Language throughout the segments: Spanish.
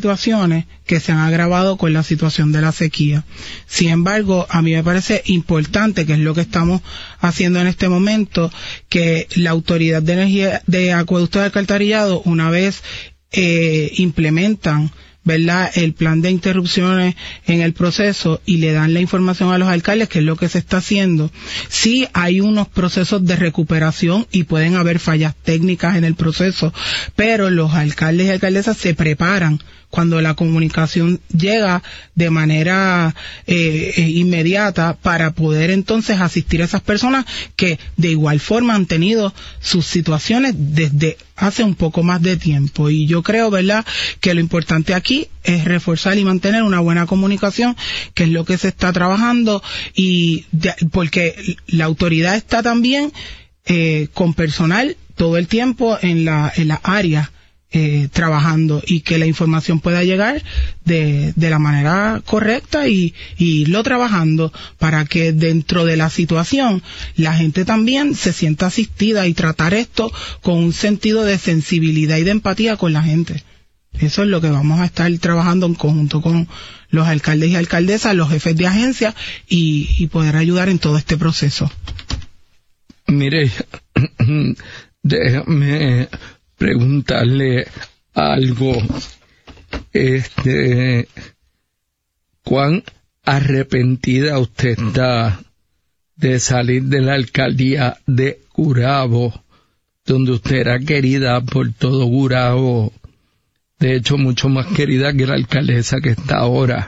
situaciones que se han agravado con la situación de la sequía. Sin embargo, a mí me parece importante, que es lo que estamos haciendo en este momento, que la Autoridad de Energía de Acueductos de Alcantarillado, una vez implementan, ¿verdad?, el plan de interrupciones en el proceso y le dan la información a los alcaldes, que es lo que se está haciendo. Sí hay unos procesos de recuperación y pueden haber fallas técnicas en el proceso, pero los alcaldes y alcaldesas se preparan cuando la comunicación llega de manera inmediata para poder entonces asistir a esas personas que de igual forma han tenido sus situaciones desde hace un poco más de tiempo. Y yo creo, ¿verdad?, que lo importante aquí es reforzar y mantener una buena comunicación, que es lo que se está trabajando, porque la autoridad está también con personal todo el tiempo en la área, trabajando, y que la información pueda llegar de la manera correcta y irlo trabajando para que dentro de la situación la gente también se sienta asistida, y tratar esto con un sentido de sensibilidad y de empatía con la gente. Eso es lo que vamos a estar trabajando en conjunto con los alcaldes y alcaldesas, los jefes de agencia, y poder ayudar en todo este proceso. Mire, déjame preguntarle algo. ¿Cuán arrepentida usted está de salir de la alcaldía de Gurabo, donde usted era querida por todo Gurabo? De hecho, mucho más querida que la alcaldesa que está ahora.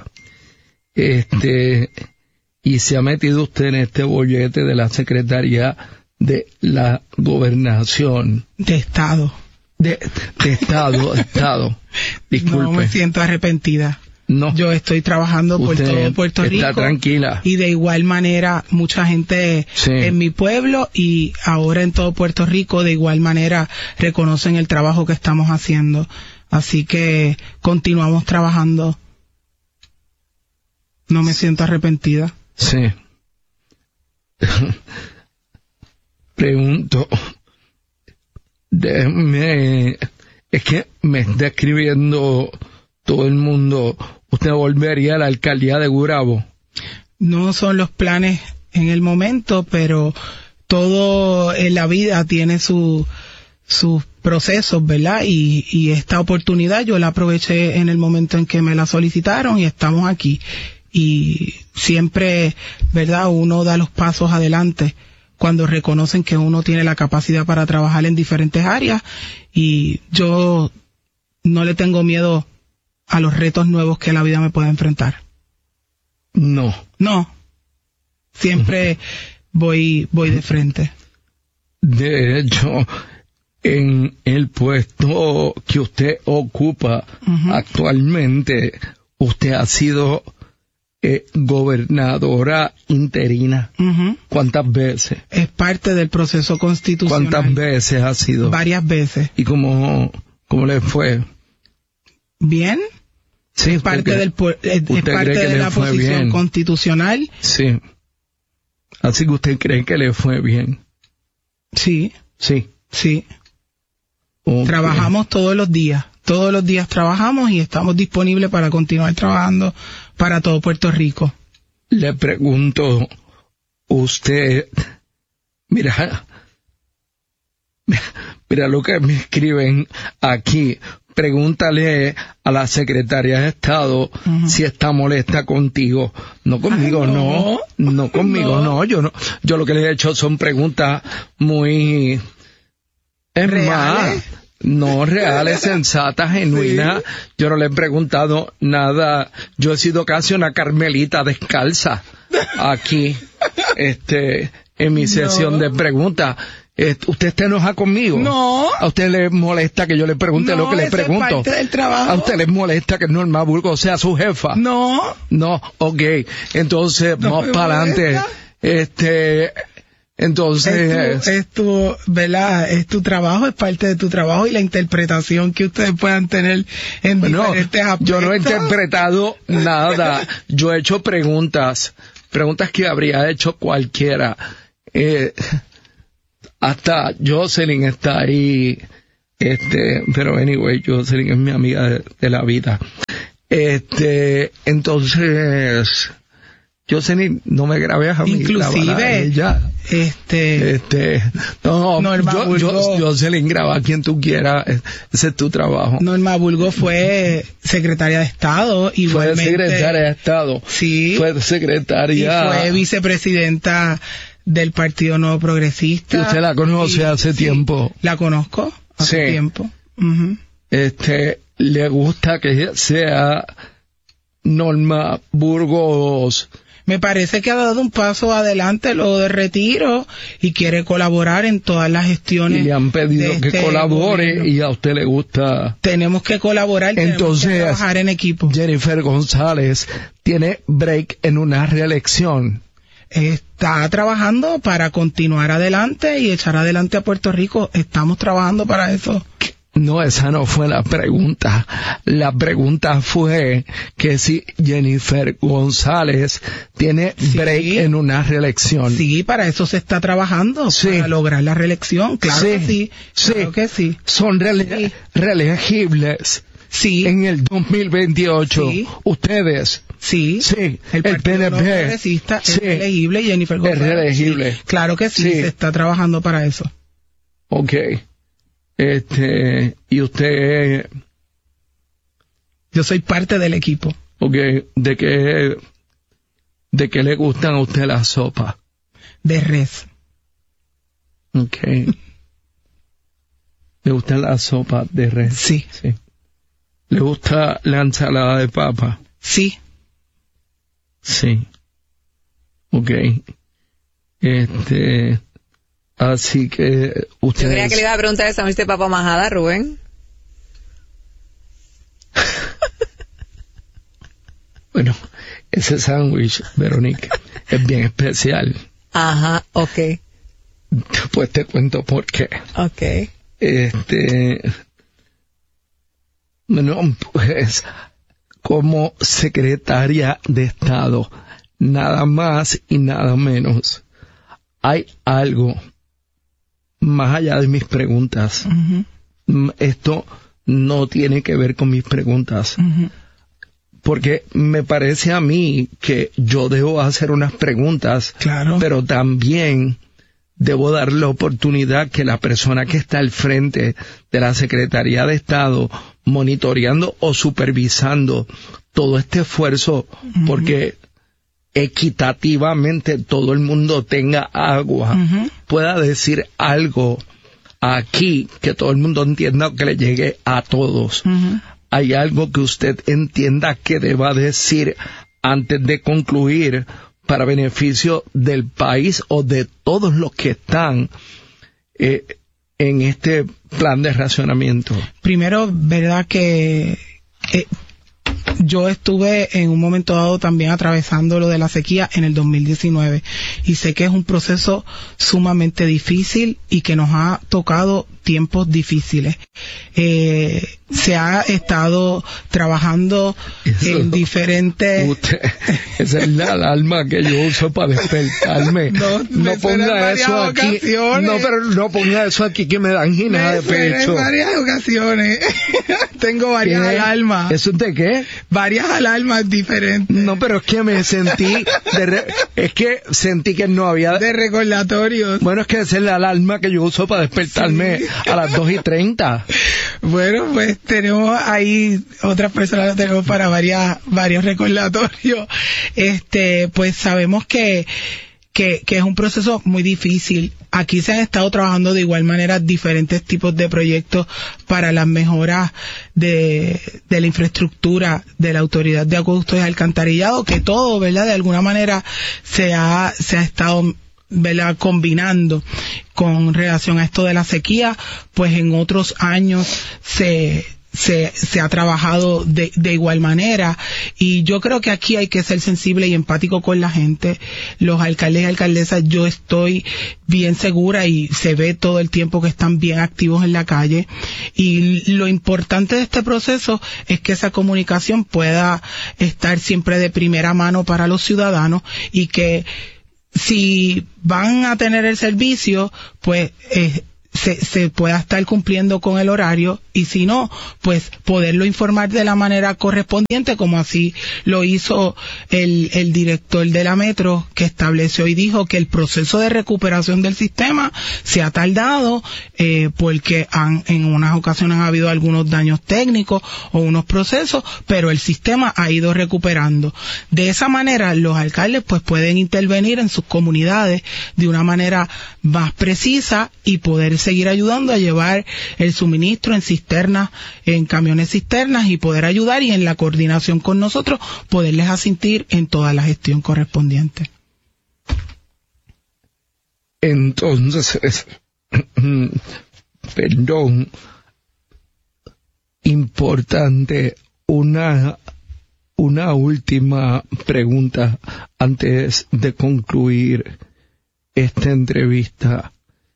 Y se ha metido usted en este bollete de la Secretaría de la Gobernación. De Estado. De Estado. Disculpe. No me siento arrepentida. No. Yo estoy trabajando por todo Puerto Rico. Está tranquila. Y de igual manera, mucha gente en mi pueblo y ahora en todo Puerto Rico, de igual manera, reconocen el trabajo que estamos haciendo. Así que continuamos trabajando. No me siento arrepentida. Sí. Pregunto, es que me está escribiendo todo el mundo, ¿usted volvería a la alcaldía de Gurabo? No son los planes en el momento, pero todo en la vida tiene sus procesos, ¿verdad? Y esta oportunidad yo la aproveché en el momento en que me la solicitaron y estamos aquí. Y siempre, ¿verdad?, uno da los pasos adelante cuando reconocen que uno tiene la capacidad para trabajar en diferentes áreas, y yo no le tengo miedo a los retos nuevos que la vida me puede enfrentar. No. Siempre voy de frente. De hecho, en el puesto que usted ocupa actualmente, usted ha sido gobernadora interina. ¿Cuántas veces? Es parte del proceso constitucional. ¿Cuántas veces ha sido? Varias veces. ¿Y cómo le fue? Bien. Sí, es parte de la posición constitucional. Sí. Así que usted cree que le fue bien. Sí. Okay. Trabajamos todos los días trabajamos y estamos disponibles para continuar trabajando para todo Puerto Rico. Le pregunto, usted, mira lo que me escriben aquí. Pregúntale a la secretaria de Estado si está molesta contigo. No conmigo, no conmigo, no. Yo lo que le he hecho son preguntas muy reales. No, reales, sensatas, genuinas. Sí. Yo no le he preguntado nada. Yo he sido casi una carmelita descalza aquí, en mi sesión de preguntas. ¿Usted está enojada conmigo? No. ¿A usted le molesta que yo le pregunte lo que le pregunto? Es parte del trabajo. ¿A usted le molesta que Norma Burgos sea su jefa? No. Ok. Entonces, vamos para adelante. Entonces ¿verdad? Es tu trabajo, es parte de tu trabajo y la interpretación que ustedes puedan tener en diferentes aspectos. Yo no he interpretado nada. Yo he hecho preguntas que habría hecho cualquiera. Hasta Jocelyn está ahí, pero anyway, Jocelyn es mi amiga de la vida. Entonces, Jocelyn, no me grabes a mí. Inclusive, no, Norma Burgos, Jocelyn, graba a quien tú quieras, ese es tu trabajo. Norma Burgos fue secretaria de Estado, igualmente. Fue secretaria de Estado. Sí. Fue secretaria. Y fue vicepresidenta del Partido Nuevo Progresista. ¿Y usted la conoce hace tiempo? La conozco hace tiempo. Uh-huh. ¿Le gusta que sea Norma Burgos? Me parece que ha dado un paso adelante luego de retiro y quiere colaborar en todas las gestiones. Y le han pedido que colabore gobierno. Y a usted le gusta. Tenemos que colaborar, entonces, tenemos que trabajar en equipo. Jennifer González tiene break en una reelección. Está trabajando para continuar adelante y echar adelante a Puerto Rico. Estamos trabajando para eso. No, esa no fue la pregunta. La pregunta fue que si Jennifer González tiene break en una reelección. Sí, para eso se está trabajando, para lograr la reelección. Claro que sí. Claro que sí. Son reelegibles. Sí. En el 2028. Sí. Ustedes. Sí. El PNP. Progresista es reelegible y Jennifer González. Es reelegible. Sí. Claro que sí, se está trabajando para eso. Okay. Y usted... Yo soy parte del equipo. Okay. ¿De qué le gustan a usted las sopas? De res. Okay. ¿Le gustan las sopas de res? Sí. ¿Le gusta la ensalada de papa? Sí. Sí. Okay. Así que ustedes... Yo creía que le iba a preguntar esa de papa majada, Rubén. Bueno, ese sándwich, Verónica, es bien especial. Ajá, okay. Después te cuento por qué. Okay. Bueno, pues, como secretaria de Estado, nada más y nada menos, hay algo más allá de mis preguntas. Uh-huh. Esto no tiene que ver con mis preguntas. Uh-huh. Porque me parece a mí que yo debo hacer unas preguntas, claro, pero también debo dar la oportunidad que la persona que está al frente de la Secretaría de Estado monitoreando o supervisando todo este esfuerzo, uh-huh, porque equitativamente todo el mundo tenga agua, uh-huh, pueda decir algo aquí que todo el mundo entienda, que le llegue a todos. Uh-huh. ¿Hay algo que usted entienda que deba decir antes de concluir para beneficio del país o de todos los que están en este plan de racionamiento? Primero, verdad que yo estuve en un momento dado también atravesando lo de la sequía en el 2019 y sé que es un proceso sumamente difícil y que nos ha tocado tiempos difíciles. Se ha estado trabajando en diferentes... Esa es la alarma que yo uso para despertarme. No ponga eso aquí. No, pero no ponga eso aquí que me dan angina de pecho. En varias ocasiones. Tengo varias alarmas. ¿Eso de qué? Varias alarmas diferentes. No, pero es que me sentí... sentí que no había... De recordatorios. Bueno, es que esa es la alarma que yo uso para despertarme a las 2:30. Bueno, pues tenemos ahí otras personas, tenemos para varios recordatorios. Pues sabemos que es un proceso muy difícil. Aquí se han estado trabajando de igual manera diferentes tipos de proyectos para las mejoras de la infraestructura de la Autoridad de Acueductos y Alcantarillado, que todo, ¿verdad?, de alguna manera se ha estado, ¿verdad?, combinando con relación a esto de la sequía. Pues en otros años se ha trabajado de igual manera, y yo creo que aquí hay que ser sensible y empático con la gente. Los alcaldes y alcaldesas, yo estoy bien segura y se ve todo el tiempo que están bien activos en la calle, y lo importante de este proceso es que esa comunicación pueda estar siempre de primera mano para los ciudadanos, y que si van a tener el servicio, pues se pueda estar cumpliendo con el horario, y si no, pues poderlo informar de la manera correspondiente, como así lo hizo el director de la Metro, que estableció y dijo que el proceso de recuperación del sistema se ha tardado porque en unas ocasiones ha habido algunos daños técnicos o unos procesos, pero el sistema ha ido recuperando. De esa manera, los alcaldes pues pueden intervenir en sus comunidades de una manera más precisa y poder seguir ayudando a llevar el suministro en cisternas, en camiones cisternas, y poder ayudar, y en la coordinación con nosotros poderles asistir en toda la gestión correspondiente. Entonces, perdón, importante, una última pregunta antes de concluir esta entrevista.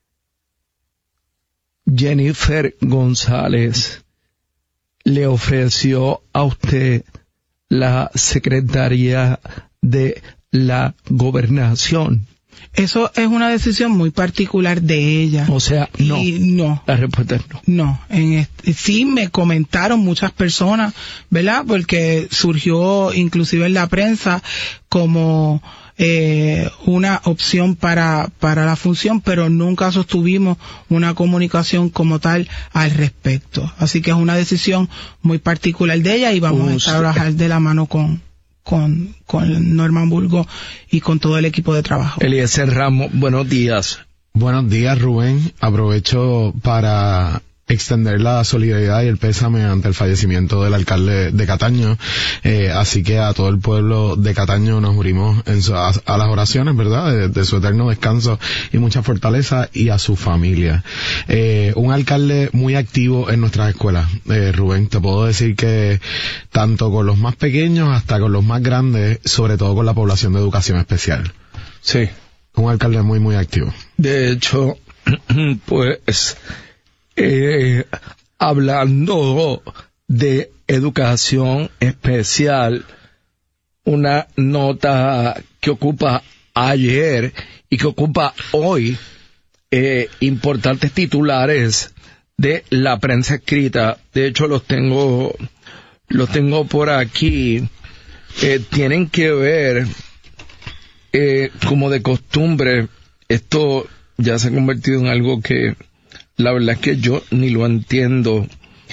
Jennifer González le ofreció a usted la Secretaría de la Gobernación. Eso es una decisión muy particular de ella. O sea, no. Y no. La respuesta es no. No. Sí me comentaron muchas personas, ¿verdad? Porque surgió inclusive en la prensa como una opción para la función, pero nunca sostuvimos una comunicación como tal al respecto. Así que es una decisión muy particular de ella, y vamos a trabajar de la mano con Norman Burgos y con todo el equipo de trabajo. Eliezer Ramos, buenos días. Buenos días, Rubén. Aprovecho para extender la solidaridad y el pésame ante el fallecimiento del alcalde de Cataño, así que a todo el pueblo de Cataño nos unimos a las oraciones, ¿verdad?, de su eterno descanso y mucha fortaleza, y a su familia. Un alcalde muy activo en nuestras escuelas, Rubén. Te puedo decir que tanto con los más pequeños hasta con los más grandes, sobre todo con la población de educación especial. Sí. Un alcalde muy, muy activo. De hecho, pues, hablando de educación especial, una nota que ocupa ayer y que ocupa hoy importantes titulares de la prensa escrita. De hecho, los tengo por aquí. Tienen que ver, como de costumbre, esto ya se ha convertido en algo que la verdad es que yo ni lo entiendo,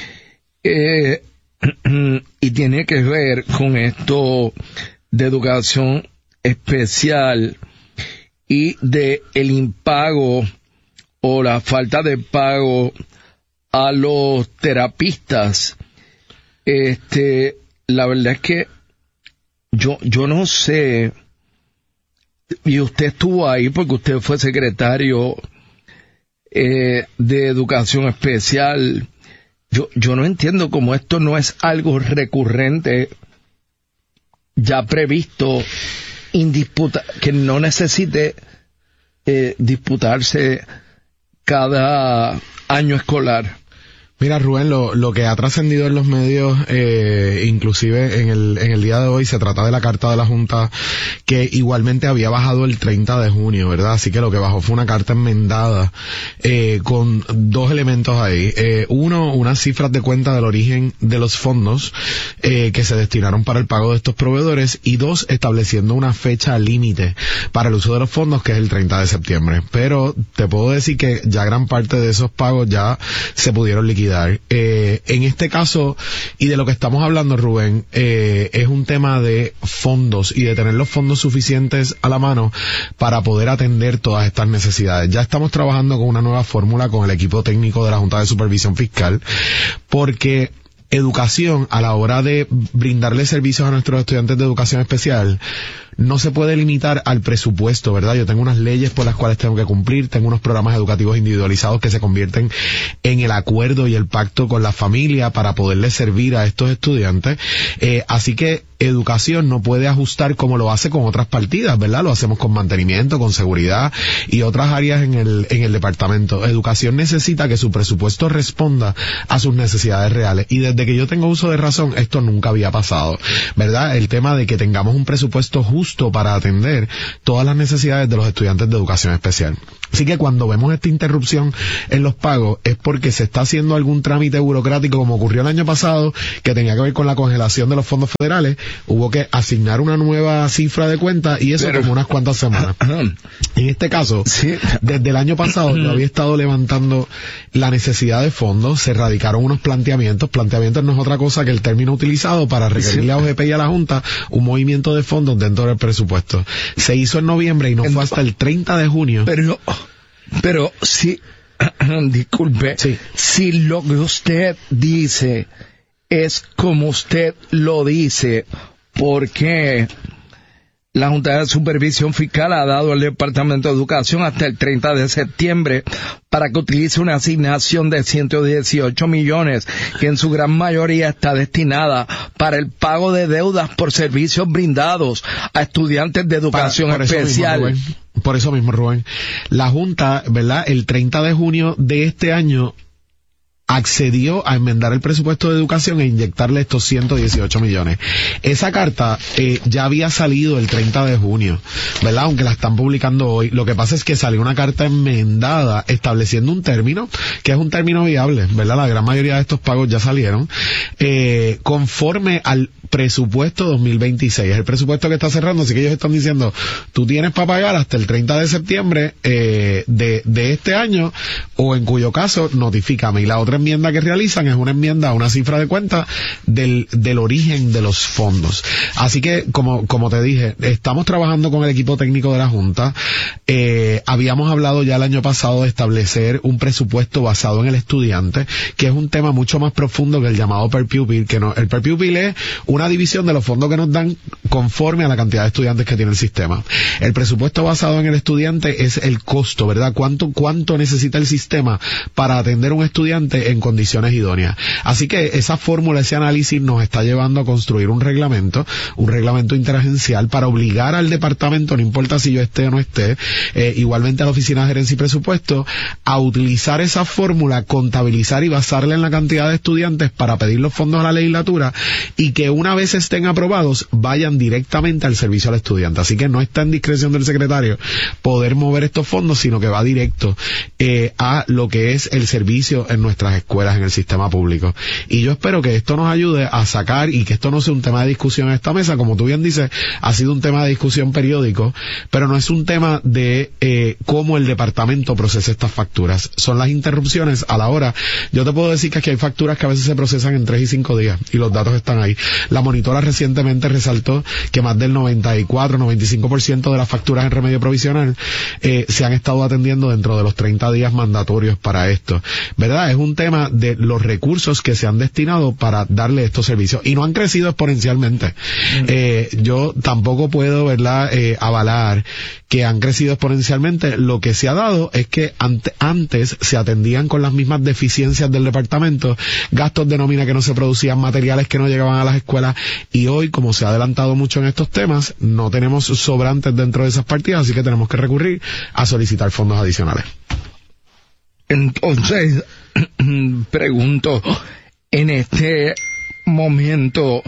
y tiene que ver con esto de educación especial y de el impago o la falta de pago a los terapistas. La verdad es que yo no sé, y usted estuvo ahí porque usted fue secretario de educación especial. Yo no entiendo cómo esto no es algo recurrente, ya previsto, que no necesite disputarse cada año escolar. Mira, Rubén, lo que ha trascendido en los medios, inclusive en el día de hoy, se trata de la carta de la Junta, que igualmente había bajado el 30 de junio, ¿verdad? Así que lo que bajó fue una carta enmendada, con dos elementos ahí. Uno, unas cifras de cuenta del origen de los fondos, que se destinaron para el pago de estos proveedores, y dos, estableciendo una fecha límite para el uso de los fondos, que es el 30 de septiembre. Pero te puedo decir que ya gran parte de esos pagos ya se pudieron liquidar. En este caso, y de lo que estamos hablando, Rubén, es un tema de fondos y de tener los fondos suficientes a la mano para poder atender todas estas necesidades. Ya estamos trabajando con una nueva fórmula con el equipo técnico de la Junta de Supervisión Fiscal, porque educación, a la hora de brindarle servicios a nuestros estudiantes de educación especial, no se puede limitar al presupuesto, ¿verdad? Yo tengo unas leyes por las cuales tengo que cumplir, tengo unos programas educativos individualizados que se convierten en el acuerdo y el pacto con la familia para poderles servir a estos estudiantes. Así que educación no puede ajustar como lo hace con otras partidas, ¿verdad? Lo hacemos con mantenimiento, con seguridad y otras áreas en el departamento. Educación necesita que su presupuesto responda a sus necesidades reales, y desde que yo tengo uso de razón, esto nunca había pasado, ¿verdad? El tema de que tengamos un presupuesto justo justo para atender todas las necesidades de los estudiantes de educación especial. Así que cuando vemos esta interrupción en los pagos es porque se está haciendo algún trámite burocrático como ocurrió el año pasado, que tenía que ver con la congelación de los fondos federales. Hubo que asignar una nueva cifra de cuenta y eso tomó unas cuantas semanas. En este caso, desde el año pasado yo había estado levantando la necesidad de fondos, se radicaron unos planteamientos. Planteamientos no es otra cosa que el término utilizado para requerirle a OGP y a la Junta un movimiento de fondos dentro del presupuesto. Se hizo en noviembre y no fue hasta el 30 de junio. Pero si, disculpe, si lo que usted dice es como usted lo dice, ¿por qué la Junta de Supervisión Fiscal ha dado al Departamento de Educación hasta el 30 de septiembre para que utilice una asignación de 118 millones, que en su gran mayoría está destinada para el pago de deudas por servicios brindados a estudiantes de educación especial? Por eso mismo, Rubén, la Junta, ¿verdad?, el 30 de junio de este año accedió a enmendar el presupuesto de educación e inyectarle estos 118 millones. Esa carta ya había salido el 30 de junio, ¿verdad? Aunque la están publicando hoy. Lo que pasa es que salió una carta enmendada estableciendo un término, que es un término viable, ¿verdad? La gran mayoría de estos pagos ya salieron, conforme al presupuesto 2026. Es el presupuesto que está cerrando, así que ellos están diciendo, tú tienes para pagar hasta el 30 de septiembre de este año, o en cuyo caso, notifícame. Y la otra enmienda que realizan es una enmienda a una cifra de cuenta del origen de los fondos. Así que, como te dije, estamos trabajando con el equipo técnico de la Junta. Habíamos hablado ya el año pasado de establecer un presupuesto basado en el estudiante, que es un tema mucho más profundo que el llamado per pupil, el per pupil es una división de los fondos que nos dan conforme a la cantidad de estudiantes que tiene el sistema. El presupuesto basado en el estudiante es el costo, ¿verdad? ¿Cuánto necesita el sistema para atender a un estudiante en condiciones idóneas? Así que esa fórmula, ese análisis nos está llevando a construir un reglamento interagencial para obligar al departamento, no importa si yo esté o no esté, igualmente a la Oficina de Gerencia y Presupuesto, a utilizar esa fórmula, contabilizar y basarla en la cantidad de estudiantes para pedir los fondos a la legislatura, y que una vez estén aprobados vayan directamente al servicio al estudiante. Así que no está en discreción del secretario poder mover estos fondos, sino que va directo a lo que es el servicio en nuestras escuelas, en el sistema público. Y yo espero que esto nos ayude a sacar, y que esto no sea un tema de discusión en esta mesa, como tú bien dices, ha sido un tema de discusión periódico, pero no es un tema de cómo el departamento procesa estas facturas. Son las interrupciones a la hora. Yo te puedo decir que aquí hay facturas que a veces se procesan en 3 y 5 días, y los datos están ahí. La monitora recientemente resaltó que más del 94-95% de las facturas en remedio provisional se han estado atendiendo dentro de los 30 días mandatorios para esto, ¿verdad? Es un tema de los recursos que se han destinado para darle estos servicios, y no han crecido exponencialmente. Yo tampoco puedo, ¿verdad?, avalar que han crecido exponencialmente. Lo que se ha dado es que antes se atendían con las mismas deficiencias del departamento, gastos de nómina que no se producían, materiales que no llegaban a las escuelas, y hoy, como se ha adelantado mucho en estos temas, no tenemos sobrantes dentro de esas partidas, así que tenemos que recurrir a solicitar fondos adicionales. Entonces, pregunto, en este momento,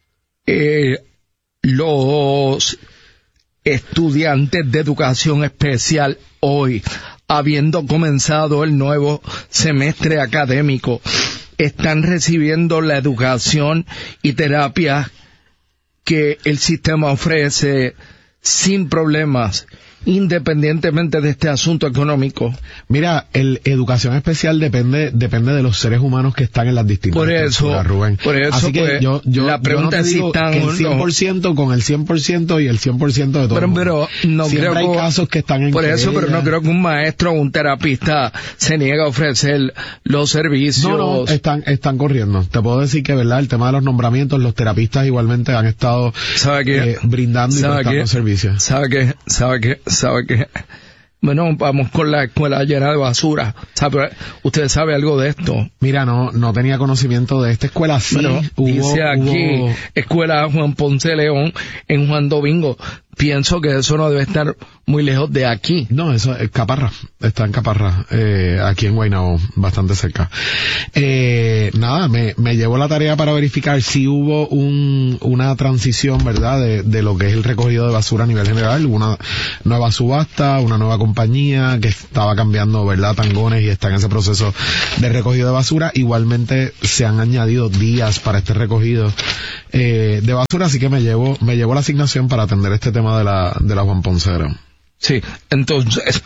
los estudiantes de educación especial hoy, habiendo comenzado el nuevo semestre académico, están recibiendo la educación y terapia que el sistema ofrece sin problemas, independientemente de este asunto económico. Mira, educación especial depende de los seres humanos que están en las distintas estructuras, Rubén. Por eso, así que pues, yo la pregunta no te digo es si están que el 100% con el 100% y el 100% de todo. Pero no siempre creo hay casos que están en por eso, pero no creo que un maestro o un terapista se niegue a ofrecer los servicios. No, están corriendo. Te puedo decir que, verdad, el tema de los nombramientos, los terapistas igualmente han estado brindando y prestando servicios. ¿Sabe qué? Bueno, vamos con la escuela llena de basura. ¿Usted sabe algo de esto? Mira, no tenía conocimiento de esta escuela. Sí, pero dice aquí, Escuela Juan Ponce León, en Juan Domingo. Pienso que eso no debe estar muy lejos de aquí. No, eso es Caparra, está en Caparra, aquí en Guaynabo, bastante cerca. Nada, me llevó la tarea para verificar si hubo una transición, ¿verdad?, de lo que es el recogido de basura a nivel general, una nueva subasta, una nueva compañía que estaba cambiando, ¿verdad?, tangones y está en ese proceso de recogido de basura. Igualmente se han añadido días para este recogido de basura, así que me llevo la asignación para atender este tema de la Juan Poncera. Sí, entonces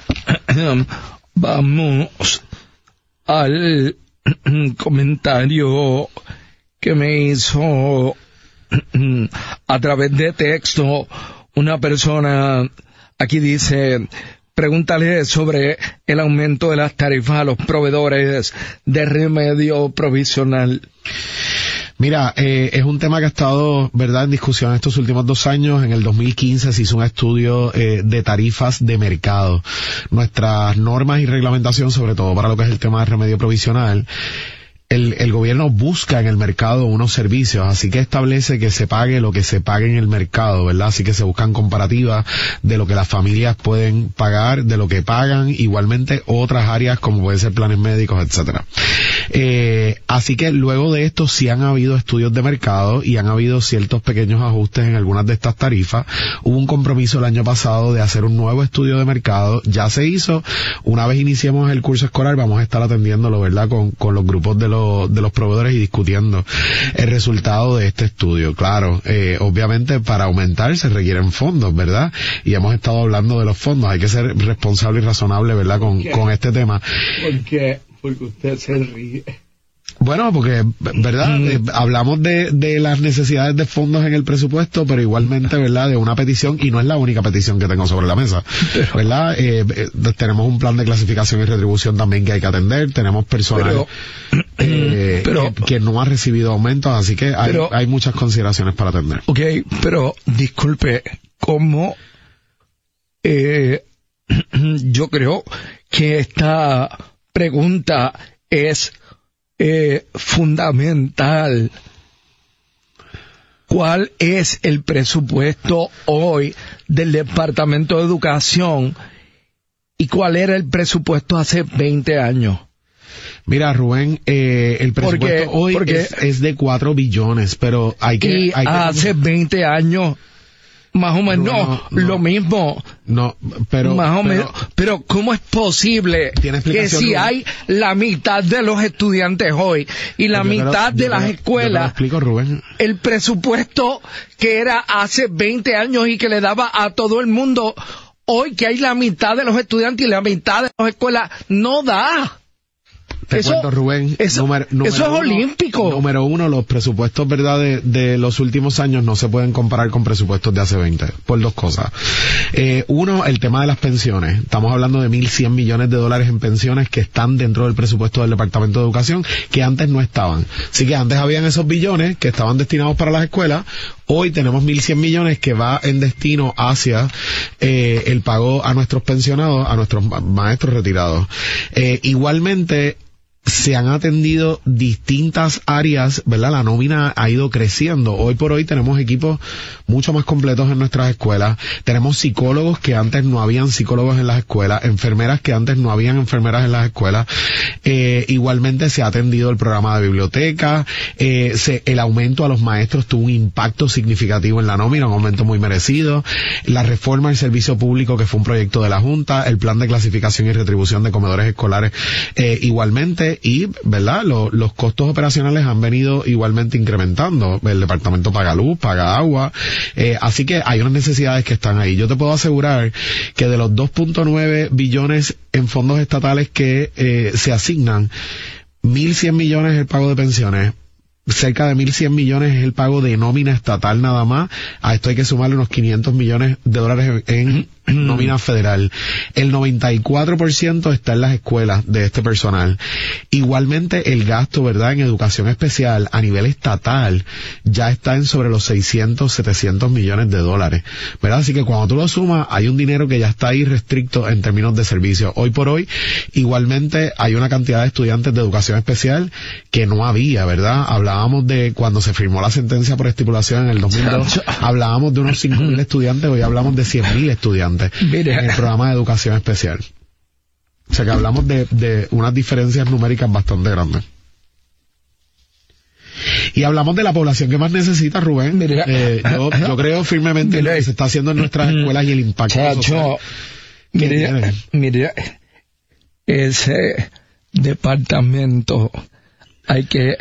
vamos al comentario que me hizo a través de texto una persona. Aquí dice: pregúntale sobre el aumento de las tarifas a los proveedores de remedio provisional. Mira, es un tema que ha estado, ¿verdad?, en discusión estos últimos 2 años. En el 2015 se hizo un estudio de tarifas de mercado. Nuestras normas y reglamentación, sobre todo para lo que es el tema de remedio provisional, el gobierno busca en el mercado unos servicios, así que establece que se pague lo que se pague en el mercado, ¿verdad? Así que se buscan comparativas de lo que las familias pueden pagar, de lo que pagan, igualmente otras áreas como pueden ser planes médicos, etcétera. Así que luego de esto sí han habido estudios de mercado y han habido ciertos pequeños ajustes en algunas de estas tarifas. Hubo un compromiso el año pasado de hacer un nuevo estudio de mercado, ya se hizo. Una vez iniciemos el curso escolar vamos a estar atendiéndolo, ¿verdad?, con los grupos de los proveedores y discutiendo el resultado de este estudio. Claro, obviamente para aumentar se requieren fondos, ¿verdad? Y hemos estado hablando de los fondos. Hay que ser responsable y razonable, ¿verdad?, con este tema. Porque usted se ríe. Bueno, porque, ¿verdad? Hablamos de las necesidades de fondos en el presupuesto, pero igualmente, ¿verdad?, de una petición, y no es la única petición que tengo sobre la mesa, ¿verdad? Tenemos un plan de clasificación y retribución también que hay que atender, tenemos personal que no ha recibido aumentos, así que hay muchas consideraciones para atender. Ok, pero disculpe, ¿cómo? Yo creo que esta pregunta es fundamental. ¿Cuál es el presupuesto hoy del Departamento de Educación y cuál era el presupuesto hace 20 años? Mira, Rubén, el presupuesto hoy es de 4 billones, pero hay que hace 20 años más o menos lo mismo. No, pero más o menos. Pero ¿cómo es posible que si hay la mitad de los estudiantes hoy y la mitad de las escuelas, explico, Rubén, el presupuesto que era hace 20 años y que le daba a todo el mundo, hoy que hay la mitad de los estudiantes y la mitad de las escuelas, no da? Cuento, Rubén, eso es olímpico. Número uno, los presupuestos, ¿verdad?, de los últimos años no se pueden comparar con presupuestos de hace 20, por 2 cosas. Uno, el tema de las pensiones. Estamos hablando de 1.100 millones de dólares en pensiones que están dentro del presupuesto del Departamento de Educación, que antes no estaban. Así que antes habían esos billones que estaban destinados para las escuelas. Hoy tenemos 1.100 millones que va en destino hacia el pago a nuestros pensionados, a nuestros maestros retirados. Igualmente, se han atendido distintas áreas, ¿verdad? La nómina ha ido creciendo. Hoy por hoy tenemos equipos mucho más completos en nuestras escuelas. Tenemos psicólogos que antes no habían psicólogos en las escuelas, enfermeras que antes no habían enfermeras en las escuelas. Igualmente se ha atendido el programa de biblioteca. El aumento a los maestros tuvo un impacto significativo en la nómina, un aumento muy merecido. La reforma del servicio público, que fue un proyecto de la Junta, el plan de clasificación y retribución de comedores escolares, igualmente. Y, ¿verdad?, los costos operacionales han venido igualmente incrementando. El departamento paga luz, paga agua, así que hay unas necesidades que están ahí. Yo te puedo asegurar que de los 2.9 billones en fondos estatales que se asignan, 1.100 millones es el pago de pensiones, cerca de 1.100 millones es el pago de nómina estatal nada más. A esto hay que sumarle unos 500 millones de dólares en nómina federal. El 94% está en las escuelas de este personal. Igualmente el gasto, ¿verdad?, en educación especial a nivel estatal ya está en sobre los 600, 700 millones de dólares, ¿verdad? Así que cuando tú lo sumas, hay un dinero que ya está ahí restricto en términos de servicios. Hoy por hoy, igualmente hay una cantidad de estudiantes de educación especial que no había, ¿verdad? Hablábamos de cuando se firmó la sentencia por estipulación en el 2002, hablábamos de unos 5.000 estudiantes, hoy hablamos de 100.000 estudiantes. estudiantes Mire. en el programa de educación especial. O sea que hablamos de unas diferencias numéricas bastante grandes. Y hablamos de la población que más necesita, Rubén. Mira. Yo creo firmemente en lo que se está haciendo en nuestras escuelas y el impacto social que tiene. Mire, ese departamento hay que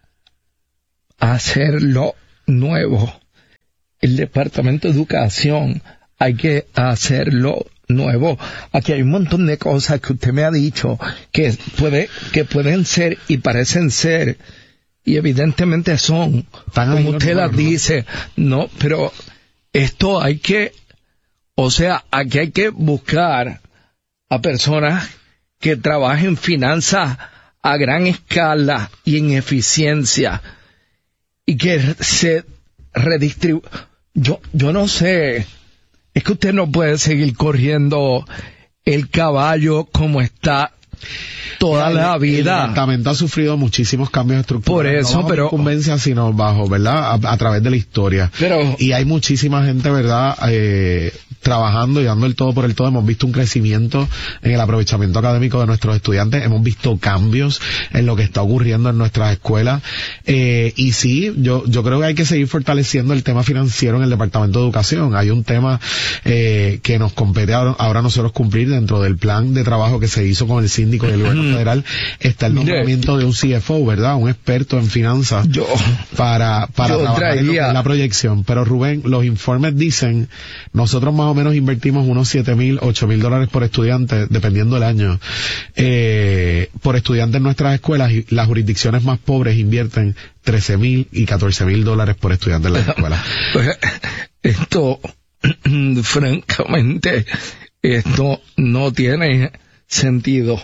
hacerlo nuevo. El departamento de educación hay que hacerlo nuevo. Aquí hay un montón de cosas que usted me ha dicho que pueden ser y parecen ser y evidentemente son, como usted las dice. No, pero esto hay que, o sea, aquí hay que buscar a personas que trabajen finanzas a gran escala y en eficiencia y que se redistribuyan. Yo no sé, es que usted no puede seguir corriendo el caballo como está toda la vida. El departamento ha sufrido muchísimos cambios estructurales. Por eso, no pero incumbencia, sino bajo, ¿verdad? A través de la historia. Y hay muchísima gente, ¿verdad? Trabajando y dando el todo por el todo. Hemos visto un crecimiento en el aprovechamiento académico de nuestros estudiantes. Hemos visto cambios en lo que está ocurriendo en nuestras escuelas. Y sí, yo creo que hay que seguir fortaleciendo el tema financiero en el Departamento de Educación. Hay un tema que nos compete ahora nosotros cumplir dentro del plan de trabajo que se hizo con el síndico del gobierno federal. Está el nombramiento de un CFO, ¿verdad? Un experto en finanzas para trabajar en la proyección. Pero Rubén, los informes dicen, nosotros más o menos invertimos unos $7,000, $8,000 por estudiante, dependiendo del año, por estudiante en nuestras escuelas, y las jurisdicciones más pobres invierten $13,000 y $14,000 por estudiante en las escuelas. Pues, esto, francamente, esto no tiene sentido.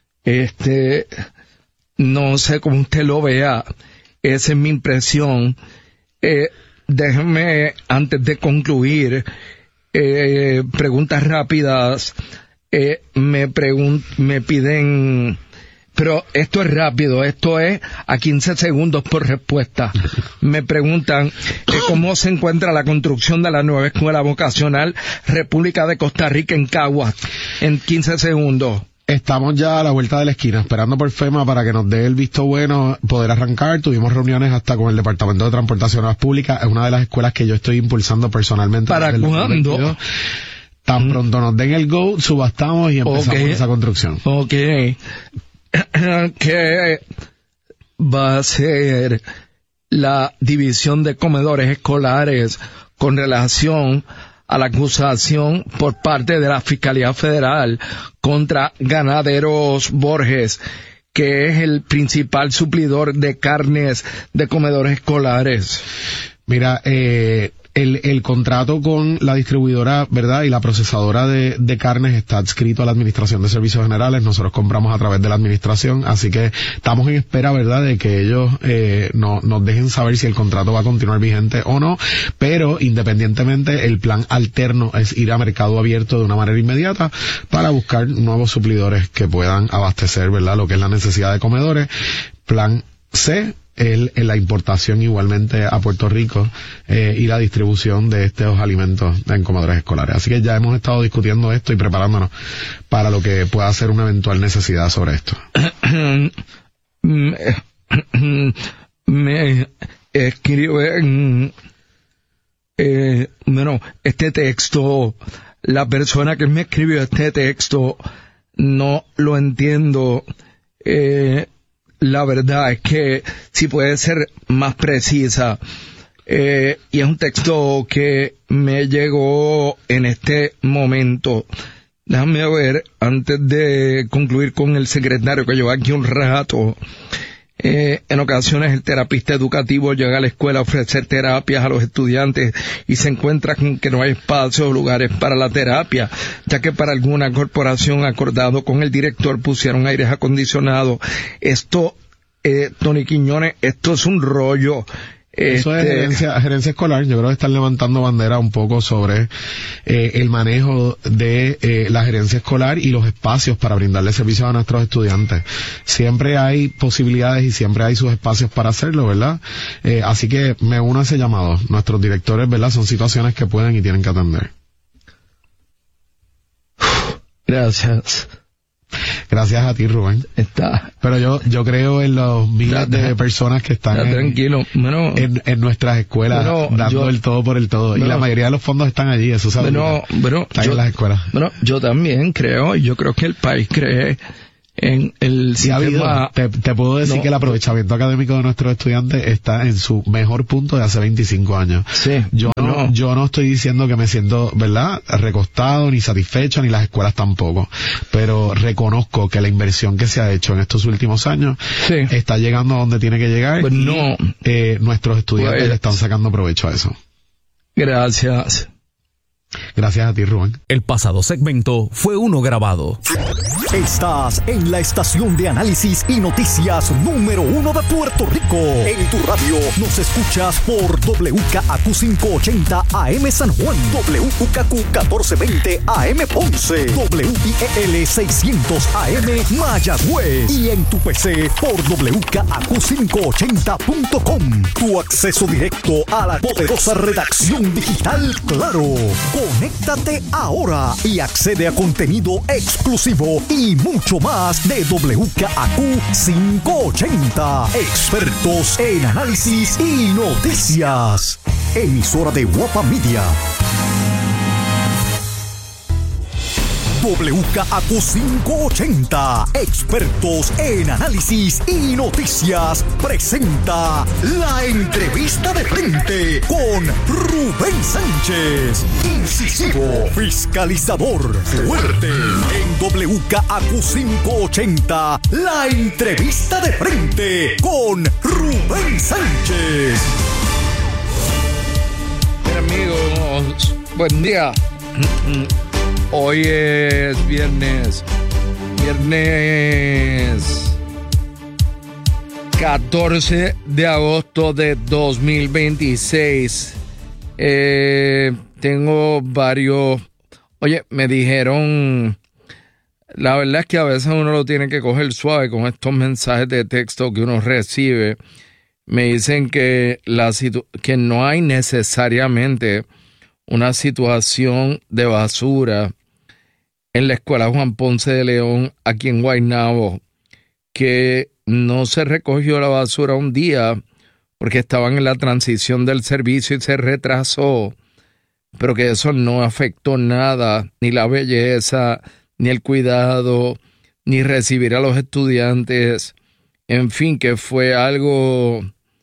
No sé cómo usted lo vea, esa es mi impresión. Déjenme, antes de concluir, preguntas rápidas. Me piden, pero esto es rápido, esto es a 15 segundos por respuesta. Me preguntan cómo se encuentra la construcción de la nueva escuela vocacional República de Costa Rica en Caguas, en 15 segundos. Estamos ya a la vuelta de la esquina, esperando por FEMA para que nos dé el visto bueno, poder arrancar. Tuvimos reuniones hasta con el Departamento de Transportaciones Públicas. Es una de las escuelas que yo estoy impulsando personalmente. ¿Para cuándo? Tan pronto nos den el go, subastamos y empezamos esa construcción. ¿Qué va a ser la división de comedores escolares con relación a la acusación por parte de la Fiscalía Federal contra Ganaderos Borges, que es el principal suplidor de carnes de comedores escolares? Mira, el contrato con la distribuidora, ¿verdad? Y la procesadora de carnes está adscrito a la Administración de Servicios Generales. Nosotros compramos a través de la administración, así que estamos en espera, ¿verdad?, de que ellos nos dejen saber si el contrato va a continuar vigente o no. Pero independientemente, el plan alterno es ir a mercado abierto de una manera inmediata para buscar nuevos suplidores que puedan abastecer, ¿verdad?, lo que es la necesidad de comedores. Plan C, en la importación igualmente a Puerto Rico y la distribución de estos alimentos en comedores escolares. Así que ya hemos estado discutiendo esto y preparándonos para lo que pueda ser una eventual necesidad sobre esto. Me escriben este texto, la persona que me escribió este texto no lo entiendo. La verdad es que si puede ser más precisa, y es un texto que me llegó en este momento. Déjame ver, antes de concluir con el secretario que lleva aquí un rato. En ocasiones el terapista educativo llega a la escuela a ofrecer terapias a los estudiantes y se encuentra con que no hay espacio o lugares para la terapia, ya que para alguna corporación acordado con el director pusieron aires acondicionados. Esto, Tony Quiñones, esto es un rollo. Eso es gerencia escolar. Yo creo que están levantando bandera un poco sobre el manejo de la gerencia escolar y los espacios para brindarle servicios a nuestros estudiantes. Siempre hay posibilidades y siempre hay sus espacios para hacerlo, ¿verdad? Así que me uno a ese llamado. Nuestros directores, ¿verdad?, son situaciones que pueden y tienen que atender. Gracias. Gracias a ti, Rubén. Pero yo creo en los miles de personas que están tranquilo. Bueno, en nuestras escuelas dando el todo por el todo. Y la mayoría de los fondos están allí, eso sabes. Están en las escuelas. Bueno, yo también creo, yo creo que el país cree en el sistema. Te puedo decir que el aprovechamiento académico de nuestros estudiantes está en su mejor punto de hace 25 años. Sí. Yo no estoy diciendo que me siento, ¿verdad?, recostado, ni satisfecho, ni las escuelas tampoco. Pero reconozco que la inversión que se ha hecho en estos últimos años está llegando a donde tiene que llegar. Pues nuestros estudiantes le están sacando provecho a eso. Gracias. Gracias a ti, Rubén. El pasado segmento fue uno grabado. Estás en la estación de análisis y noticias número 1 de Puerto Rico. En tu radio nos escuchas por WKAQ 580 AM San Juan, WKQ 1420 AM Ponce, WIEL 600 AM Mayagüez y en tu PC por WKAQ580.com. Tu acceso directo a la poderosa redacción digital Claro. Conéctate ahora y accede a contenido exclusivo y mucho más de WKAQ 580. Expertos en análisis y noticias. Emisora de Guapa Media. WKAQ 580, expertos en análisis y noticias, presenta la entrevista de frente con Rubén Sánchez. Incisivo, fiscalizador, fuerte. En WKAQ 580, la entrevista de frente con Rubén Sánchez. Bien, amigos, buen día. Hoy es viernes 14 de agosto de 2026. Tengo varios... Oye, me dijeron... La verdad es que a veces uno lo tiene que coger suave con estos mensajes de texto que uno recibe. Me dicen que, que no hay necesariamente una situación de basura en la escuela Juan Ponce de León, aquí en Guaynabo, que no se recogió la basura un día porque estaban en la transición del servicio y se retrasó, pero que eso no afectó nada, ni la belleza, ni el cuidado, ni recibir a los estudiantes, en fin, que fue algo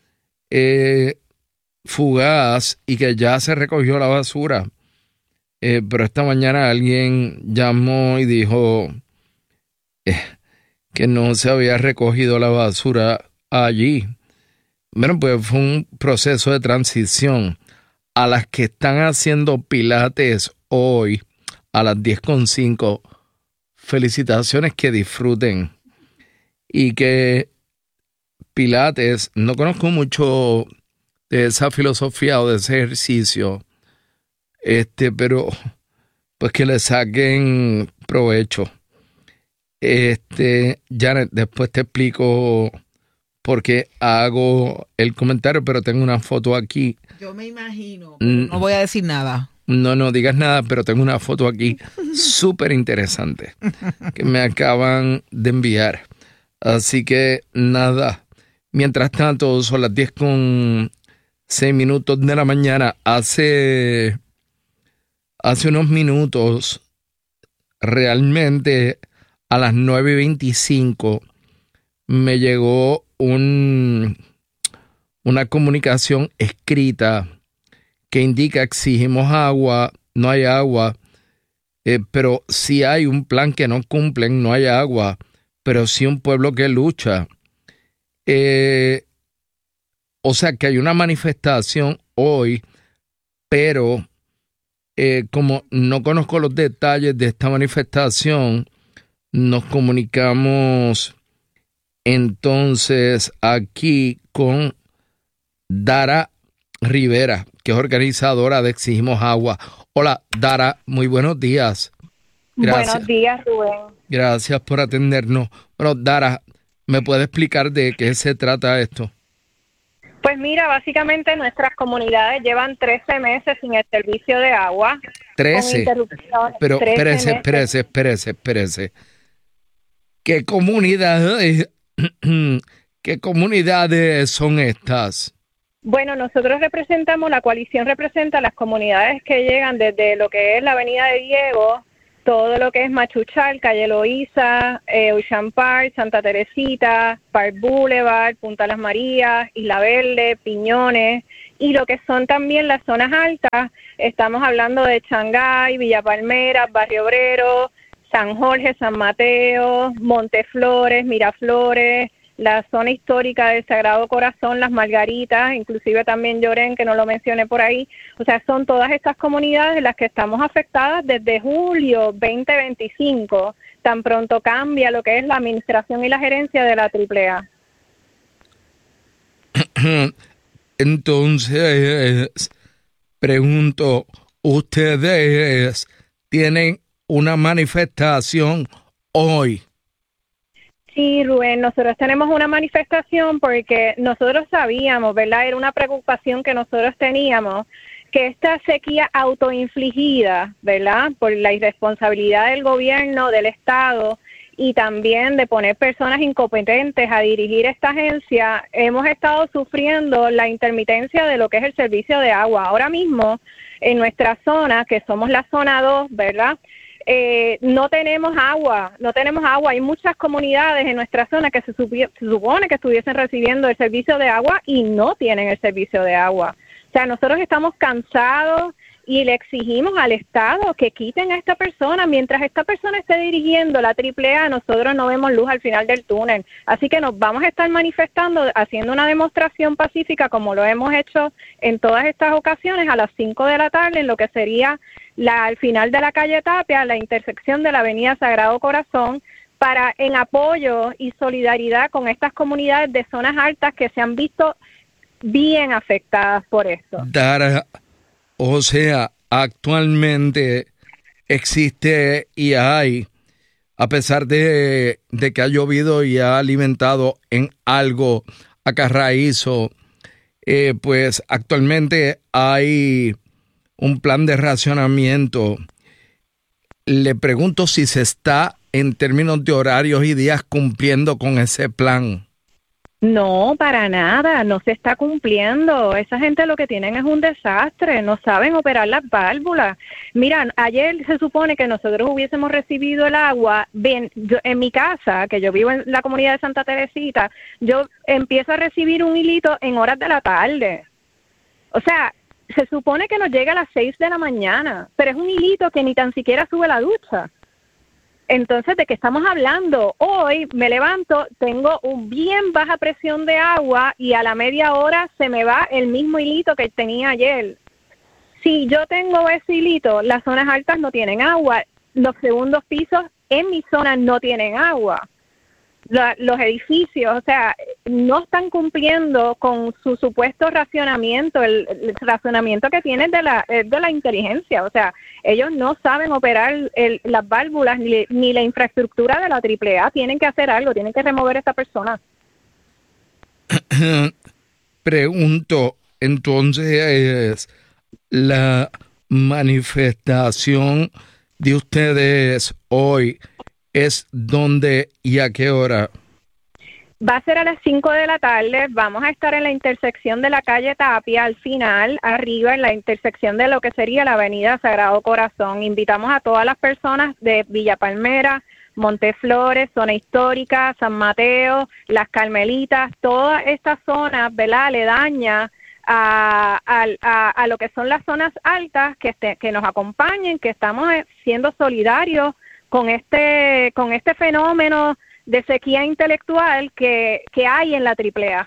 fugaz y que ya se recogió la basura. Pero esta mañana alguien llamó y dijo que no se había recogido la basura allí. Bueno, pues fue un proceso de transición. A las que están haciendo pilates hoy a las 10:05, felicitaciones, que disfruten. Y que pilates, no conozco mucho de esa filosofía o de ese ejercicio, pero pues que le saquen provecho. Janet, después te explico por qué hago el comentario, pero tengo una foto aquí. Yo me imagino, no voy a decir nada. No digas nada, pero tengo una foto aquí súper interesante que me acaban de enviar. Así que nada, mientras tanto son las 10:06 de la mañana. Hace unos minutos, realmente a las 9:25, me llegó una comunicación escrita que indica: exigimos agua, no hay agua, pero si hay un plan que no cumplen, no hay agua, pero sí un pueblo que lucha. O sea que hay una manifestación hoy, pero como no conozco los detalles de esta manifestación, nos comunicamos entonces aquí con Dara Rivera, que es organizadora de Exigimos Agua. Hola, Dara, muy buenos días. Gracias. Buenos días, Rubén. Gracias por atendernos. Bueno, Dara, ¿me puede explicar de qué se trata esto? Pues mira, básicamente nuestras comunidades llevan 13 meses sin el servicio de agua. 13. Pero 13 espérese. ¿Qué comunidades son estas? Bueno, nosotros la coalición representa las comunidades que llegan desde lo que es la Avenida de Diego, todo lo que es Machuchal, Calle Loíza, Ocean Park, Santa Teresita, Park Boulevard, Punta Las Marías, Isla Verde, Piñones, y lo que son también las zonas altas, estamos hablando de Changay, Villa Palmeras, Barrio Obrero, San Jorge, San Mateo, Monteflores, Miraflores, la zona histórica del Sagrado Corazón, Las Margaritas, inclusive también Llorén, que no lo mencioné por ahí. O sea, son todas estas comunidades en las que estamos afectadas desde julio 2025, tan pronto cambia lo que es la administración y la gerencia de la AAA. Entonces, pregunto, ¿ustedes tienen una manifestación hoy? Sí, Rubén, nosotros tenemos una manifestación porque nosotros sabíamos, ¿verdad? Era una preocupación que nosotros teníamos, que esta sequía autoinfligida, ¿verdad? Por la irresponsabilidad del gobierno, del Estado y también de poner personas incompetentes a dirigir esta agencia, hemos estado sufriendo la intermitencia de lo que es el servicio de agua. Ahora mismo, en nuestra zona, que somos la zona 2, ¿verdad?, no tenemos agua. Hay muchas comunidades en nuestra zona que se supone que estuviesen recibiendo el servicio de agua y no tienen el servicio de agua. O sea, nosotros estamos cansados y le exigimos al Estado que quiten a esta persona. Mientras esta persona esté dirigiendo la AAA, nosotros no vemos luz al final del túnel. Así que nos vamos a estar manifestando, haciendo una demostración pacífica, como lo hemos hecho en todas estas ocasiones, a las 5 de la tarde, en lo que sería al final de la calle Tapia, la intersección de la Avenida Sagrado Corazón, en apoyo y solidaridad con estas comunidades de zonas altas que se han visto bien afectadas por esto. Dara, o sea, actualmente existe y hay, a pesar de que ha llovido y ha alimentado en algo a Carraízo, pues actualmente hay un plan de racionamiento. Le pregunto si se está, en términos de horarios y días, cumpliendo con ese plan. No, para nada, no se está cumpliendo. Esa gente lo que tienen es un desastre, no saben operar las válvulas. Mira, ayer se supone que nosotros hubiésemos recibido el agua. En mi casa, que yo vivo en la comunidad de Santa Teresita, yo empiezo a recibir un hilito en horas de la tarde. O sea, se supone que nos llega a las 6 de la mañana, pero es un hilito que ni tan siquiera sube la ducha. Entonces, ¿de qué estamos hablando? Hoy me levanto, tengo un bien baja presión de agua y a la media hora se me va el mismo hilito que tenía ayer. Si yo tengo ese hilito, las zonas altas no tienen agua, los segundos pisos en mi zona no tienen agua. Los edificios, o sea, no están cumpliendo con su supuesto racionamiento, el racionamiento que tienen de la inteligencia. O sea, ellos no saben operar las válvulas ni la infraestructura de la AAA. Tienen que hacer algo, tienen que remover a esta persona. Pregunto, entonces, la manifestación de ustedes hoy ¿es dónde y a qué hora? Va a ser a las 5 de la tarde, vamos a estar en la intersección de la calle Tapia, al final, arriba, en la intersección de lo que sería la avenida Sagrado Corazón. Invitamos a todas las personas de Villa Palmera, Monteflores, zona histórica, San Mateo, Las Carmelitas, todas estas zonas, ¿verdad?, aledañas a lo que son las zonas altas, que nos acompañen, que estamos siendo solidarios con este fenómeno de sequía intelectual que hay en la AAA.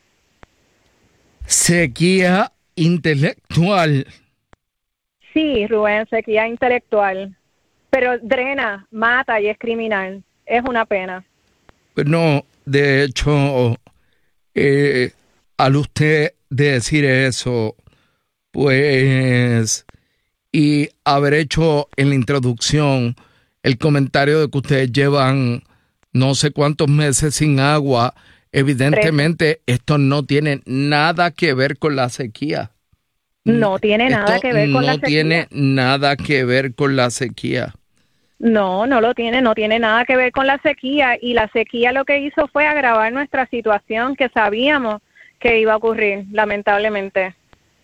Sequía intelectual. Sí, Rubén, sequía intelectual. Pero drena, mata y es criminal. Es una pena. No, de hecho, al usted decir eso, pues, y haber hecho en la introducción el comentario de que ustedes llevan no sé cuántos meses sin agua, evidentemente esto no tiene nada que ver con la sequía. No tiene nada que ver con la sequía. No tiene nada que ver con la sequía. No tiene nada que ver con la sequía, y la sequía lo que hizo fue agravar nuestra situación que sabíamos que iba a ocurrir, lamentablemente.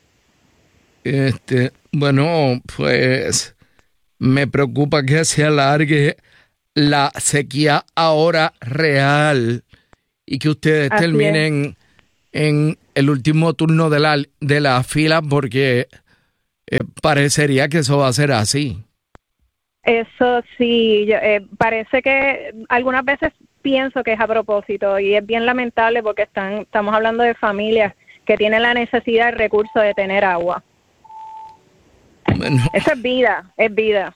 Bueno, pues me preocupa que se alargue la sequía ahora real y que ustedes terminen en el último turno de la fila, porque parecería que eso va a ser así. Eso sí, parece que algunas veces pienso que es a propósito, y es bien lamentable porque estamos hablando de familias que tienen la necesidad y el recurso de tener agua. Bueno, eso es vida, es vida.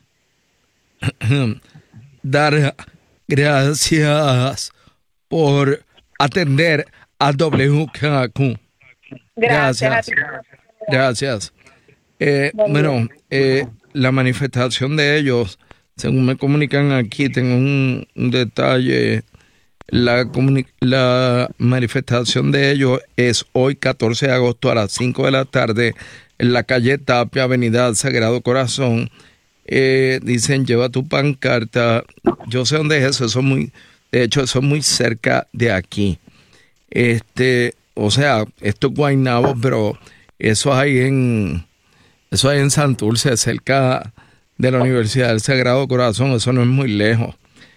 Dar gracias por atender a WKQ. Gracias. Gracias. Bueno, la manifestación de ellos, según me comunican aquí, tengo un detalle. La manifestación de ellos es hoy 14 de agosto a las 5 de la tarde en la calle Tapia, Avenida Sagrado Corazón. Dicen, lleva tu pancarta. Yo sé dónde es eso, de hecho eso es muy cerca de aquí. O sea, esto es Guaynabo, pero eso hay en Santurce, cerca de la Universidad del Sagrado Corazón. Eso no es muy lejos.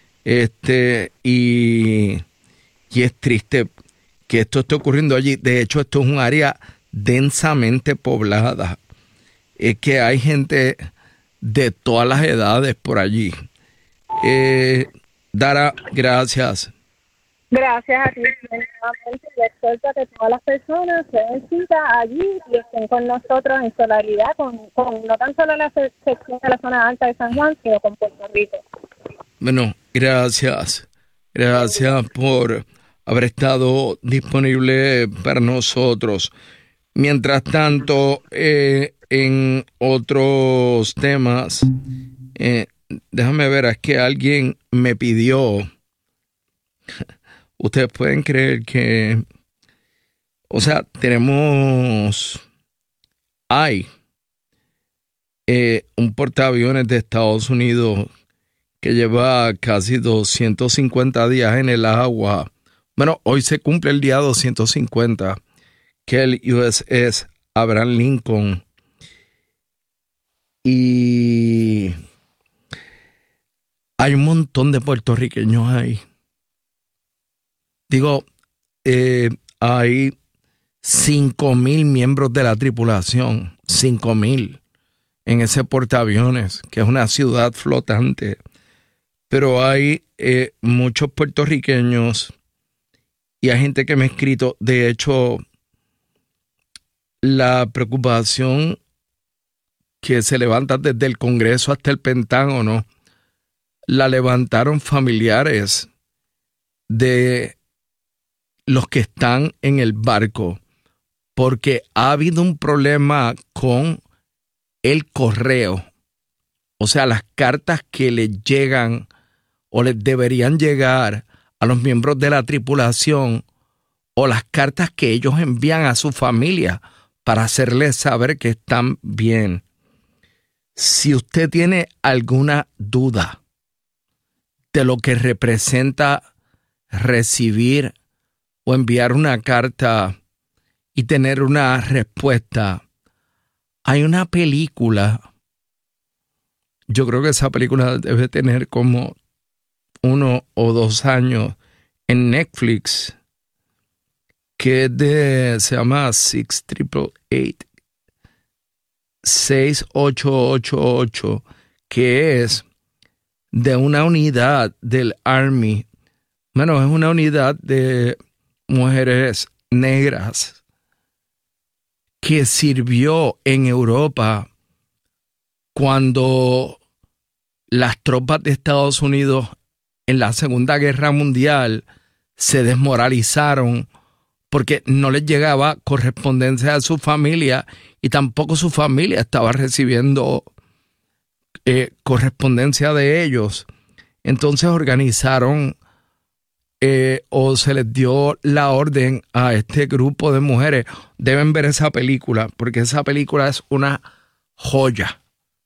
Y es triste que esto esté ocurriendo allí. De hecho, esto es un área densamente poblada. Es que hay gente de todas las edades por allí. Dara, gracias. Gracias a ti. Nuevamente, le exhorto a que todas las personas se den cita allí y estén con nosotros en solidaridad con no tan solo la sección de la zona alta de San Juan, sino con Puerto Rico. Bueno, gracias. Gracias por haber estado disponible para nosotros. Mientras tanto, en otros temas, déjame ver, es que alguien me pidió. Ustedes pueden creer que, o sea, hay un portaaviones de Estados Unidos que lleva casi 250 días en el agua. Bueno, hoy se cumple el día 250, que el USS Abraham Lincoln. Y hay un montón de puertorriqueños ahí. Digo, hay 5,000 miembros de la tripulación, 5,000 en ese portaaviones, que es una ciudad flotante. Pero hay muchos puertorriqueños y hay gente que me ha escrito. De hecho, la preocupación que se levanta desde el Congreso hasta el Pentágono, la levantaron familiares de los que están en el barco, porque ha habido un problema con el correo. O sea, las cartas que les llegan o les deberían llegar a los miembros de la tripulación, o las cartas que ellos envían a su familia para hacerles saber que están bien. Si usted tiene alguna duda de lo que representa recibir o enviar una carta y tener una respuesta, hay una película. Yo creo que esa película debe tener como 1 o 2 años en Netflix, que se llama 6888, que es de una unidad del Army. Bueno, es una unidad de mujeres negras que sirvió en Europa cuando las tropas de Estados Unidos en la Segunda Guerra Mundial se desmoralizaron porque no les llegaba correspondencia a su familia y tampoco su familia estaba recibiendo correspondencia de ellos. Entonces organizaron o se les dio la orden a este grupo de mujeres, deben ver esa película, porque esa película es una joya,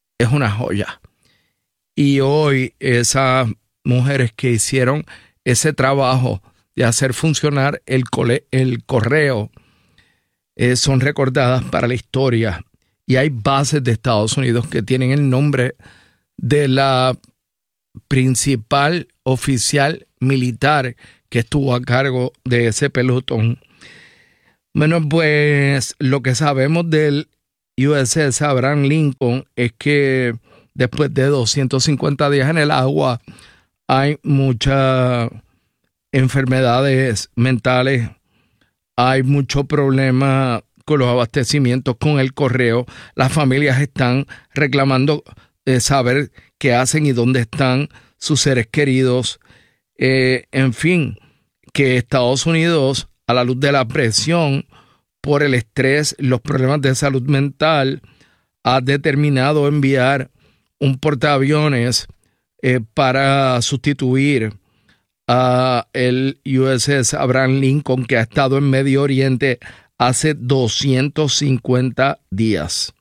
Y hoy esas mujeres que hicieron ese trabajo de hacer funcionar el correo son recordadas para la historia. Y hay bases de Estados Unidos que tienen el nombre de la principal oficial militar que estuvo a cargo de ese pelotón. Bueno, pues lo que sabemos del USS Abraham Lincoln es que después de 250 días en el agua hay muchas enfermedades mentales, hay mucho problema con los abastecimientos con el correo. Las familias están reclamando saber qué hacen y dónde están sus seres queridos. En fin, que Estados Unidos, a la luz de la presión por el estrés, los problemas de salud mental, ha determinado enviar un portaaviones para sustituir a el USS Abraham Lincoln, que ha estado en Medio Oriente hace 250 días.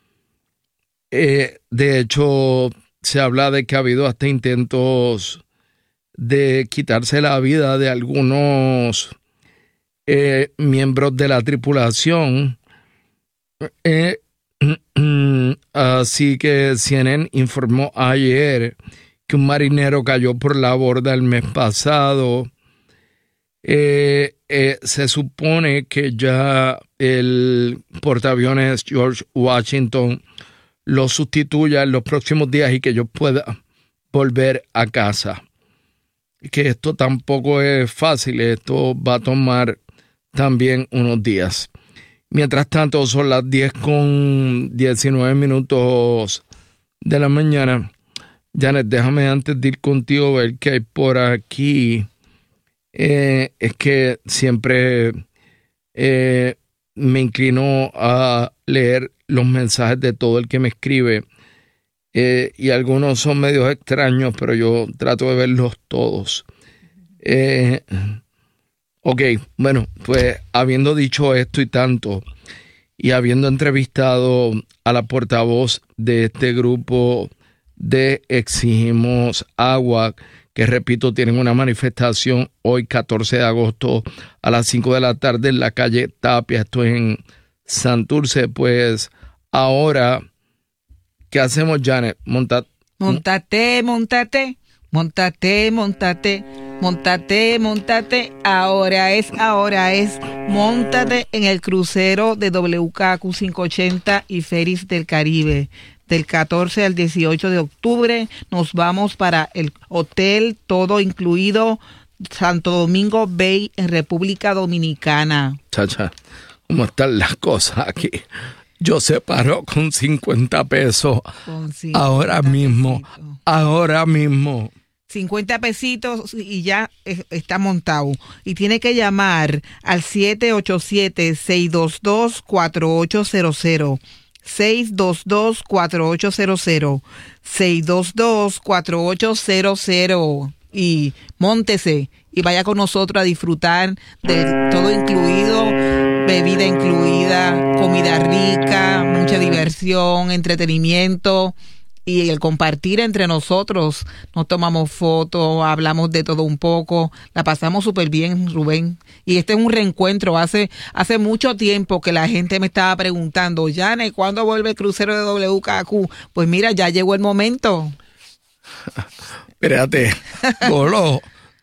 De hecho, se habla de que ha habido hasta intentos de quitarse la vida de algunos miembros de la tripulación. Así que CNN informó ayer que un marinero cayó por la borda el mes pasado. Se supone que ya el portaaviones George Washington lo sustituya en los próximos días y que yo pueda volver a casa. Que esto tampoco es fácil, esto va a tomar también unos días. Mientras tanto, son las 10:19 de la mañana. Janet, déjame antes de ir contigo ver qué hay por aquí. Es que siempre me inclino a leer los mensajes de todo el que me escribe. Y algunos son medios extraños, pero yo trato de verlos todos. Ok, bueno, pues habiendo dicho esto y tanto, y habiendo entrevistado a la portavoz de este grupo de Exigimos Agua, que repito, tienen una manifestación hoy 14 de agosto a las 5 de la tarde en la calle Tapia, esto es en Santurce. Pues ahora, ¿qué hacemos, Janet? Móntate. Ahora es. Móntate en el crucero de WKQ 580 y Ferries del Caribe. Del 14 al 18 de octubre nos vamos para el hotel todo incluido Santo Domingo Bay en República Dominicana. Chacha, ¿cómo están las cosas aquí? Yo separo con 50 pesos ahora mismo. 50 pesitos y ya está montado. Y tiene que llamar al 787-622-4800. 622-4800. 622-4800. Y móntese y vaya con nosotros a disfrutar de todo incluido, bebida incluida, comida rica, mucha diversión, entretenimiento. Y el compartir entre nosotros, nos tomamos fotos, hablamos de todo un poco, la pasamos súper bien, Rubén. Y este es un reencuentro. Hace mucho tiempo que la gente me estaba preguntando, Janet, ¿cuándo vuelve el crucero de WKQ? Pues mira, ya llegó el momento. Espérate, Golo,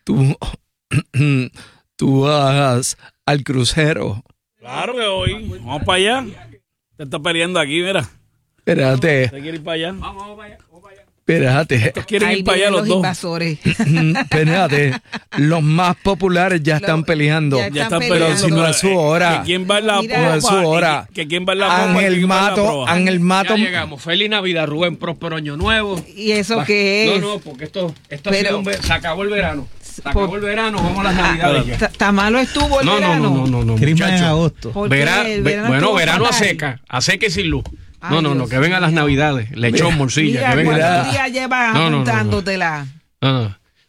tú vas al crucero. Claro que voy. Vamos para allá. Te está peleando aquí, mira. Espérate. ¿Te quieres ir para allá? Vamos para allá. Espérate. Quieren ir para allá los dos. Invasores. Espérate. Los más populares ya están peleando. Ya están peleando. Pero si no es su hora. ¿Quién va en la popa? No es su hora. ¿Quién va en la popa? Ángel Mato. Ya llegamos. Feliz Navidad, Rubén. Próspero Año Nuevo. ¿Y eso qué es? No, porque esto ha sido se acabó el verano. Se acabó el verano, vamos a las Navidades. ¿Tan malo estuvo el verano? No. Crimen en agosto. Verano a seca y sin luz. Ay, no, que vengan las Navidades. Lechón, morcilla. Mira, que vengan. ¿cuántos días llevas apuntándotela?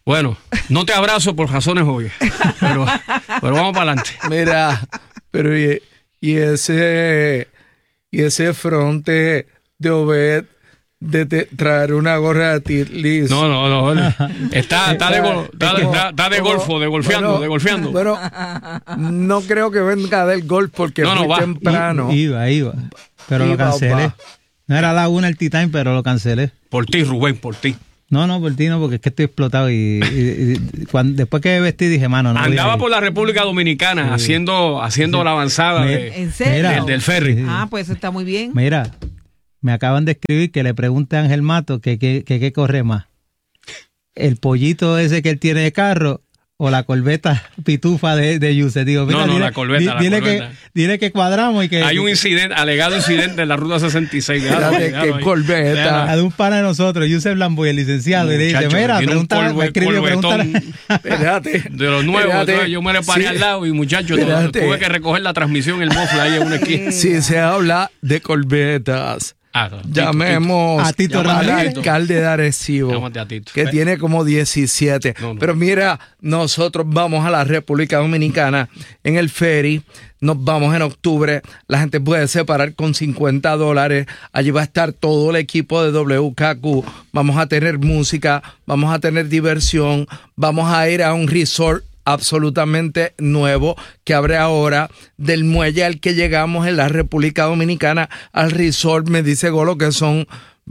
Bueno, no te abrazo por razones obvias, pero vamos para adelante. Mira, pero y ese fronte de Obed de traer una gorra de Tirlis. No. Está de golfo, de golfeando. Bueno, no creo que venga del golf porque muy temprano. Iba. Pero lo cancelé. No era la 1 el Tea Time, pero lo cancelé. Por ti, Rubén, por ti. No, por ti no, porque es que estoy explotado y después que me vestí dije, mano, no. Andaba por la República Dominicana haciendo la avanzada ¿En serio? del ferry. Pues eso está muy bien. Mira, me acaban de escribir que le pregunte a Ángel Mato que corre más. El pollito ese que él tiene de carro o la corbeta pitufa de Yuse. Digo, mira, la corbeta. Dile que cuadramos y que... Hay un alegado incidente en la ruta 66. ¿Qué corbeta? A de un pana de nosotros, Yuse Blambo, el licenciado, y le dice, mira, pregúntale. Espérate. De los nuevos, entonces yo me le paré al lado y muchachos, tuve que recoger la transmisión, el mofle ahí en una esquina. Si se habla de corbetas, llamemos a Tito al alcalde de Arecibo, que tiene como 17. No. Pero mira, nosotros vamos a la República Dominicana en el ferry. Nos vamos en octubre. La gente puede separar con $50. Allí va a estar todo el equipo de WKQ. Vamos a tener música, vamos a tener diversión, vamos a ir a un resort absolutamente nuevo que abre ahora, del muelle al que llegamos en la República Dominicana al resort, me dice Golo que son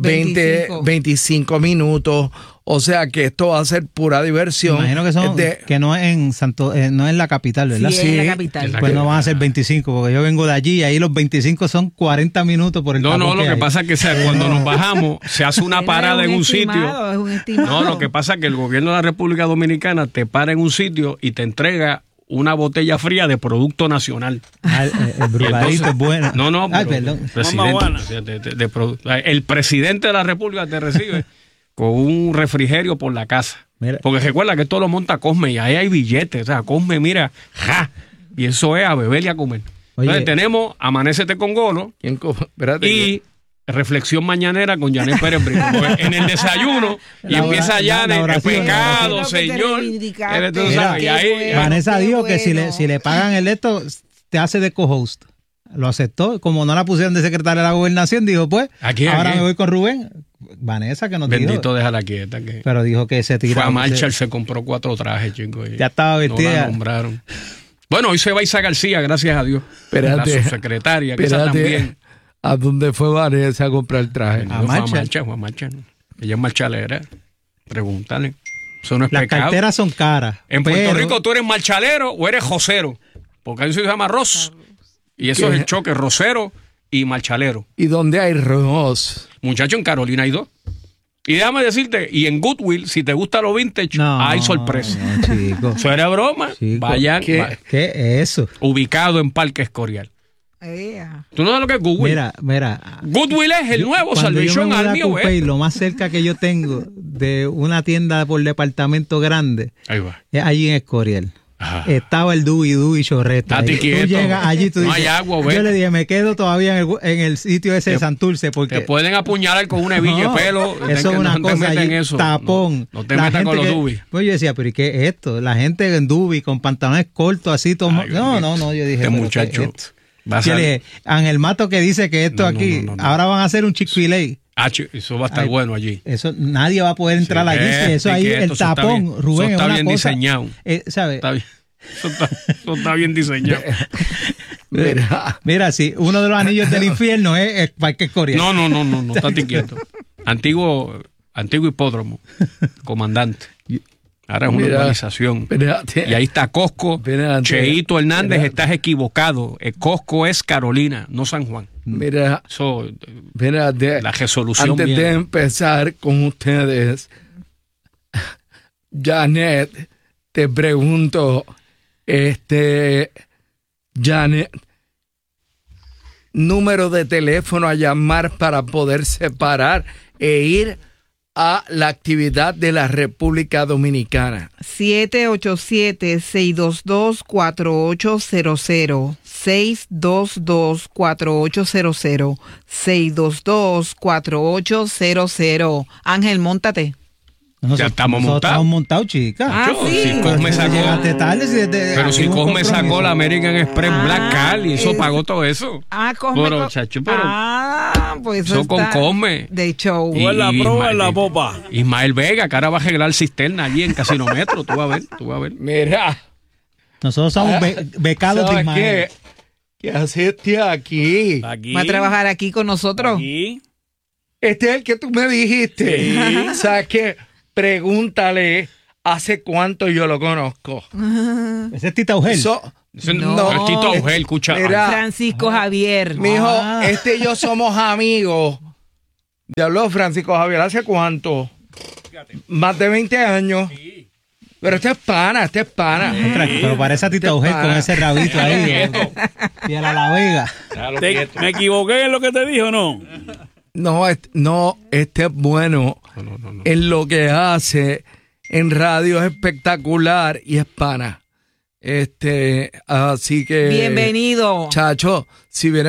25 minutos, o sea que esto va a ser pura diversión. Imagino que no es en no es la capital, ¿verdad? Sí, es la capital. Pues no van a ser 25, porque yo vengo de allí y ahí los 25 son 40 minutos por el No, lo que pasa es que cuando nos bajamos se hace una parada en un sitio. Es un estimado. No, lo que pasa es que el gobierno de la República Dominicana te para en un sitio y te entrega una botella fría de producto nacional. El brugadito es bueno. No, perdón. El presidente de la República te recibe con un refrigerio por la casa. Mira. Porque recuerda que esto lo monta Cosme y ahí hay billetes. O sea, Cosme, mira, y eso es a beber y a comer. Oye, entonces tenemos Amanécete con Golo y Reflexión Mañanera con Janet Pérez Brito. En el desayuno y empieza Janet, pecado, Señor. Mira, y ahí, Vanessa dijo que si le pagan el esto, te hace de co-host. Lo aceptó. Como no la pusieron de secretaria de la gobernación, dijo, pues, ahora me voy con Rubén. Vanessa, que nos dijo. Bendito, déjala quieta. Pero dijo que se tiró. Fue a Marshall, se compró 4 trajes, chicos. Ya estaba vestida. No la nombraron. Bueno, hoy se va Isa García, gracias a Dios. La subsecretaria, que esa también. ¿A dónde fue Vanessa a comprar el traje? A Marshall. Ella es marchalera. Pregúntale. Eso no es pecado. Las carteras son caras. En Puerto Rico, ¿tú eres marchalero o eres josero? Porque ahí se llama Ross. Y eso es el choque, rosero y marchalero. ¿Y dónde hay Ross? Muchacho, en Carolina hay 2. Y déjame decirte, y en Goodwill, si te gusta lo vintage, hay sorpresa. No, chico. Eso era broma. Chico, vayan. ¿Qué es eso? Ubicado en Parque Escorial. ¿Tú no sabes lo que es Goodwill? Mira. Goodwill es el nuevo Salvation Army. Lo más cerca que yo tengo de una tienda por departamento grande es allí en Escorial. Ajá. Estaba el Dewey Chorreta. Tú llegas allí, tú dices, hay agua, yo le dije, me quedo todavía en el sitio ese de Santurce porque te pueden apuñalar con una hebilla de pelo. Eso es una cosa allí, tapón. No te metas con los Dewey. Pues yo decía, pero ¿y qué es esto? La gente en Dewey con pantalones cortos así, no, yo dije, este muchacho Ángel Mato que dice que esto ahora van a hacer un Chick-fil-A. Eso va a estar bueno allí. Eso nadie va a poder entrar allí. Eso ahí, el tapón, Rubén, eso está bien diseñado. ¿Sabes? Está bien. Eso está bien diseñado. Mira, si uno de los anillos del infierno es Parque Escorial. No, estate quieto. Antiguo hipódromo, comandante. Ahora es una urbanización. Y ahí está Costco. Cheito Hernández, estás equivocado. El Costco es Carolina, no San Juan. Mira, la resolución. Antes de empezar con ustedes, Janet, te pregunto, Janet, número de teléfono a llamar para poder separar e ir a la actividad de la República Dominicana. 787-622-4800. 622-4800. 622-4800. Ángel, móntate. Ya estamos montados. Estamos montados, chicas. Si Cosme sacó. Pero si Cosme sacó la American Express Black Card y eso pagó todo eso. Cosme. Pero, chacho, pues eso con Cosme. De show. Tú en la proa, en la popa. Ismael Vega, que ahora va a arreglar cisterna allí en Casino Metro. Tú vas a ver. Mira. Nosotros somos becados de Ismael. ¿Qué haces aquí? ¿Va a trabajar aquí con nosotros? Aquí. Este es el que tú me dijiste. Sí. ¿Sabes qué? Pregúntale hace cuánto yo lo conozco. Ese es Tita Augel. No, es Tito Augel, escucha. Mira, Francisco Javier. Mijo, y yo somos amigos. Diablo, Francisco Javier, ¿hace cuánto? Más de 20 años. Sí. Pero este es pana. Sí. Pero parece a Tita Augel con ese rabito ahí. Y a la Vega. ¿Me equivoqué en lo que te dijo o no? No, este es bueno en lo que hace en radio, es espectacular y es pana. Así que... Bienvenido. Chacho, si viene